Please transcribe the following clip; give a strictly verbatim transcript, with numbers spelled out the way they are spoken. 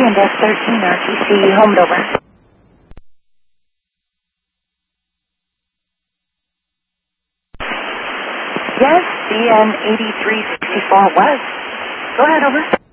and F thirteen R T C, homed over. Yes, C N eighty-three sixty-four was. Go ahead, over.